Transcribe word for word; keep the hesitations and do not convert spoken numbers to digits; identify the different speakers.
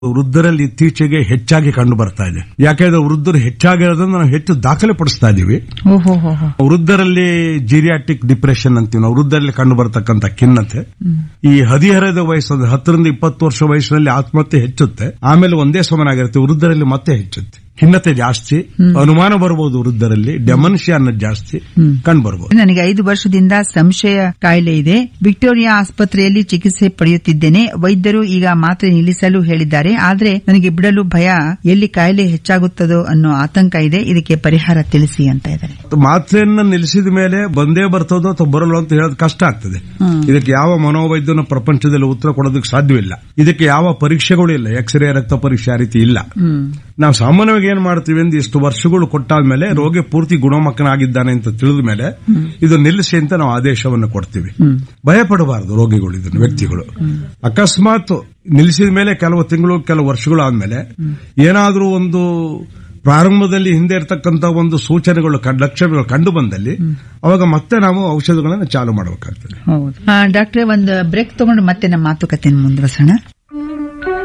Speaker 1: ವೃದ್ಧರಲ್ಲಿ ಇತ್ತೀಚೆಗೆ ಹೆಚ್ಚಾಗಿ ಕಂಡು ಬರ್ತಾ ಇದೆ. ಯಾಕೆಂದ್ರೆ ವೃದ್ಧರು ಹೆಚ್ಚಾಗಿರೋದನ್ನು ನಾವು ಹೆಚ್ಚು ದಾಖಲೆ ಪಡಿಸ್ತಾ ಇದೀವಿ. ವೃದ್ಧರಲ್ಲಿ ಜಿರಿಯಾಟಿಕ್ ಡಿಪ್ರೆಷನ್ ಅಂತೀವಿ ನಾವು, ವೃದ್ಧರಲ್ಲಿ ಕಂಡು ಬರತಕ್ಕಂತ ಖಿನ್ನತೆ. ಈ ಹದಿಹರೆಯದ ವಯಸ್ಸು ಹತ್ತರಿಂದ ಇಪ್ಪತ್ತು ವರ್ಷ ವಯಸ್ಸಿನಲ್ಲಿ ಆತ್ಮಹತ್ಯೆ ಹೆಚ್ಚುತ್ತೆ, ಆಮೇಲೆ ಒಂದೇ ಸಮನಾಗಿರುತ್ತೆ. ವೃದ್ಧರಲ್ಲಿ ಮತ್ತೆ ಹೆಚ್ಚುತ್ತೆ, ಖಿನ್ನತೆ ಜಾಸ್ತಿ, ಅನುಮಾನ ಬರಬಹುದು. ವೃದ್ಧರಲ್ಲಿ ಡೆಮೆನ್ಷಿಯಾ ಅನ್ನೋದು ಜಾಸ್ತಿ ಕಂಡು ಬರಬಹುದು.
Speaker 2: ನನಗೆ ಐದು ವರ್ಷದಿಂದ ಸಂಶಯ ಕಾಯಿಲೆ ಇದೆ. ವಿಕ್ಟೋರಿಯಾ ಆಸ್ಪತ್ರೆಯಲ್ಲಿ ಚಿಕಿತ್ಸೆ ಪಡೆಯುತ್ತಿದ್ದೇನೆ. ವೈದ್ಯರು ಈಗ ಮಾತ್ರೆ ನಿಲ್ಲಿಸಲು ಹೇಳಿದ್ದಾರೆ, ಆದ್ರೆ ನನಗೆ ಬಿಡಲು ಭಯ. ಎಲ್ಲಿ ಕಾಯಿಲೆ ಹೆಚ್ಚಾಗುತ್ತದೋ ಅನ್ನೋ ಆತಂಕ ಇದೆ. ಇದಕ್ಕೆ ಪರಿಹಾರ ತಿಳಿಸಿ ಅಂತ ಇದ್ದಾರೆ.
Speaker 1: ಮಾತ್ರೆಯನ್ನು ನಿಲ್ಲಿಸಿದ ಮೇಲೆ ಬಂದೇ ಬರ್ತದೋ ಅಥವಾ ಬರಲ್ಲ ಅಂತ ಹೇಳೋದು ಕಷ್ಟ ಆಗ್ತದೆ. ಇದಕ್ಕೆ ಯಾವ ಮನೋವೈದ್ಯನ ಪ್ರಪಂಚದಲ್ಲಿ ಉತ್ತರ ಕೊಡೋದಕ್ಕೆ ಸಾಧ್ಯವಿಲ್ಲ. ಇದಕ್ಕೆ ಯಾವ ಪರೀಕ್ಷೆಗಳು ಇಲ್ಲ, ಎಕ್ಸ್ರೇ, ರಕ್ತ ಪರೀಕ್ಷೆ ಆ ರೀತಿ ಇಲ್ಲ. ನಾವು ಸಾಮಾನ್ಯವಾಗಿ ಏನ್ ಮಾಡ್ತೀವಿ ಅಂದ್ರೆ ಇಷ್ಟು ವರ್ಷಗಳು ಕೊಟ್ಟಾದ್ಮೇಲೆ ರೋಗಿ ಪೂರ್ತಿ ಗುಣಮುಖನಾಗಿದ್ದಾನೆ ಅಂತ ತಿಳಿದ ಮೇಲೆ ಇದು ನಿಲ್ಲಿಸಿ ಅಂತ ನಾವು ಆದೇಶವನ್ನು ಕೊಡ್ತೀವಿ. ಭಯ ಪಡಬಾರದು ರೋಗಿಗಳು, ಇದನ್ನು ವ್ಯಕ್ತಿಗಳು. ಅಕಸ್ಮಾತ್ ನಿಲ್ಲಿಸಿದ ಮೇಲೆ ಕೆಲವು ತಿಂಗಳು ಕೆಲವು ವರ್ಷಗಳು ಆದ್ಮೇಲೆ ಏನಾದ್ರೂ ಒಂದು ಪ್ರಾರಂಭದಲ್ಲಿ ಹಿಂದೆ ಇರತಕ್ಕಂತ ಒಂದು ಸೂಚನೆಗಳು ಲಕ್ಷಣಗಳು ಕಂಡು ಬಂದಲ್ಲಿ ಅವಾಗ ಮತ್ತೆ ನಾವು ಔಷಧಗಳನ್ನು ಚಾಲು ಮಾಡಬೇಕಾಗ್ತದೆ.
Speaker 2: ಡಾಕ್ಟ್ರೆ, ಒಂದು ಬ್ರೇಕ್ ತಗೊಂಡು ಮತ್ತೆ ನಮ್ಮ ಮಾತುಕತೆಯನ್ನು ಮುಂದುವರಿಸೋಣ.